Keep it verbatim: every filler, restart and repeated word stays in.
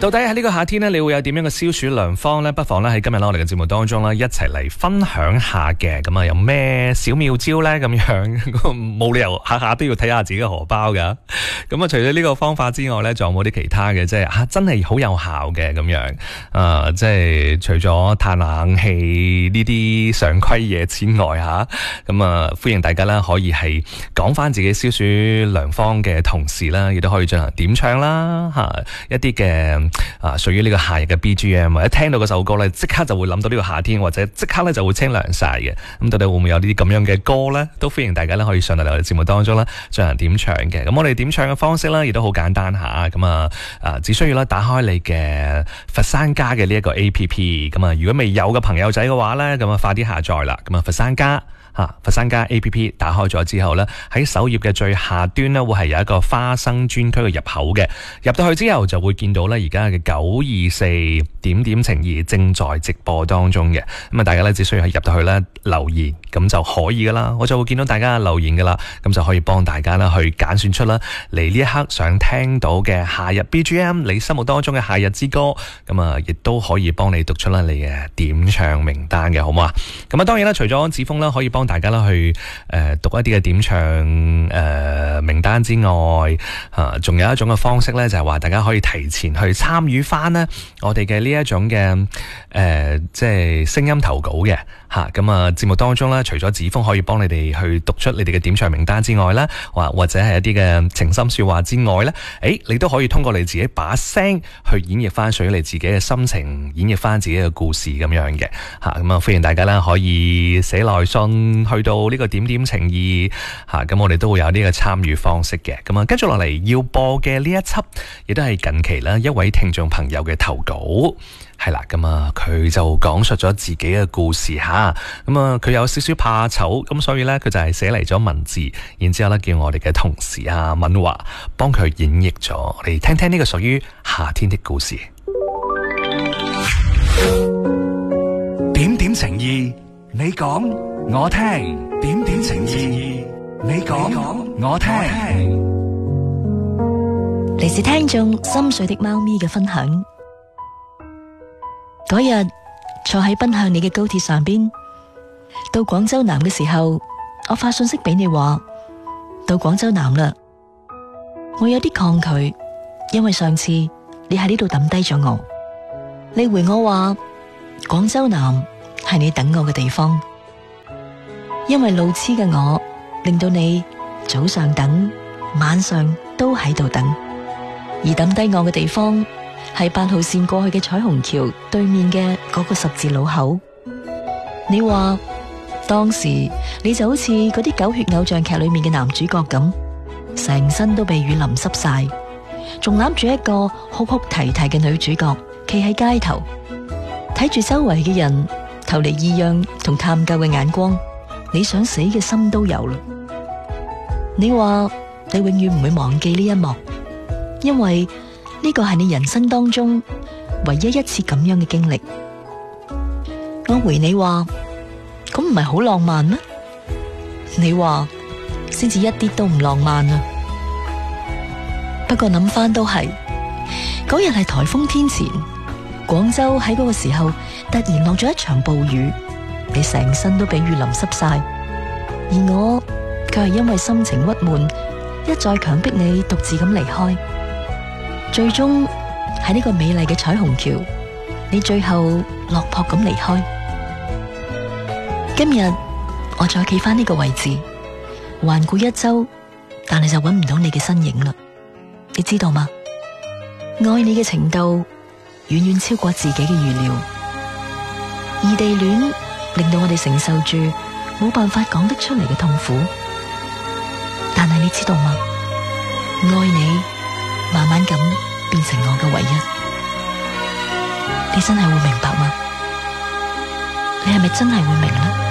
到底喺呢個夏天呢，你會有點樣嘅消暑良方呢？不妨咧喺今日我哋嘅節目當中咧，一齊嚟分享下嘅。咁啊，有咩小妙招呢？咁樣冇理由下下都要睇下自己嘅荷包噶。咁啊，除咗呢個方法之外呢，仲有冇啲其他嘅？即係啊，真係好有效嘅咁樣啊！即係除咗嘆冷氣呢啲常規嘢之外吓，咁啊，歡迎大家啦，可以係講翻自己消暑良方嘅同時啦，亦都可以進行點唱啦吓，一啲嘅。啊，屬於呢個夏日嘅 B G M， 或者聽到嗰首歌咧，即刻就會諗到呢個夏天，或者即刻咧就會清涼晒嘅。咁到底會唔會有呢啲咁樣嘅歌呢？都歡迎大家咧可以上嚟我哋節目當中啦，進行點唱嘅。咁我哋點唱嘅方式咧，亦都好簡單吓。咁啊，啊只需要咧打開你嘅佛山家嘅呢一個 A P P。咁啊，如果未有嘅朋友仔嘅話咧，咁啊快啲下載啦。咁啊，佛山家。啊！佛山家 A P P 打開咗之後呢，喺首頁嘅最下端呢，會係有一個花生專區嘅入口嘅。入到去之後就會見到呢，而家嘅九二四點點情義正在直播當中嘅。咁啊，大家呢，只需要係入到去呢留言咁就可以噶啦。我就會見到大家留言噶啦，咁就可以幫大家呢去揀選出啦，嚟呢一刻想聽到嘅夏日 B G M， 你心目當中嘅夏日之歌。咁啊，亦都可以幫你讀出啦你嘅點唱名單嘅，好唔好啊？咁啊，當然啦，除咗子峰啦，可以幫大家啦去誒讀一啲嘅點唱誒名單之外，啊，仲有一種嘅方式咧，就係話大家可以提前去參與翻呢我哋嘅呢一種嘅誒即係聲音投稿嘅吓。咁啊，節目當中咧，除咗子峰可以幫你哋去讀出你哋嘅點唱名單之外咧，或或者係一啲嘅情深說話之外咧，誒你都可以通過你自己把聲去演繹翻屬於你自己嘅心情，演繹翻自己嘅故事咁樣嘅吓。咁啊，歡迎大家啦可以寫來信去到呢個點點情義吓，咁我哋都會有呢個參與方式嘅。咁啊，跟住落嚟要播嘅呢一輯，亦都係近期啦一位聽眾朋友嘅投稿，係啦。咁啊，佢就講述咗自己嘅故事吓。咁啊，佢有少少怕醜，咁所以呢，佢就係寫嚟咗文字，然之後咧叫我哋嘅同事啊敏華幫佢演繹咗。我哋聽聽呢個屬於夏天的故事。 點點情義，你講我聽，點點情義，你講我聽。 嚟自聽眾心水的貓咪嘅分享。嗰日坐喺奔向你嘅高鐵上邊，到廣州南嘅時候，我發信息俾你話到廣州南啦。我有啲抗拒，因為上次你喺呢度抌低咗我。你回我話廣州南係你等我嘅地方。因為路痴嘅我，令到你早上等，晚上都喺度等。而抌低我嘅地方係八號線過去嘅彩虹橋對面嘅嗰個十字路口。你話當時你就好似嗰啲狗血偶像劇裏面嘅男主角咁，成身都被雨淋濕晒，仲攬住一個哭哭啼啼嘅女主角，企喺街頭睇住周圍嘅人投嚟異樣同探究嘅眼光。你想死嘅心都有啦。你話你永遠唔會忘記呢一幕，因為呢個係你人生當中唯一一次咁樣嘅經歷。我回你話咁唔係好浪漫咩？你話先至一啲都唔浪漫啊。不過諗翻都係，嗰日係颱風天前，廣州喺嗰個時候突然落咗一場暴雨，你成身都俾雨淋濕晒，而我卻係因為心情鬱悶，一再強迫你獨自咁離開。最終喺呢個美麗嘅彩虹橋，你最後落魄咁離開。今日我再企翻呢個位置，環顧一周，但係就揾唔到你嘅身影啦。你知道嗎？愛你嘅程度遠遠超過自己嘅預料。異地戀令到我哋承受住冇辦法講得出嚟嘅痛苦，但係你知道嗎？愛你慢慢咁變成我嘅唯一，你真係會明白嗎？你係咪真係會明呢？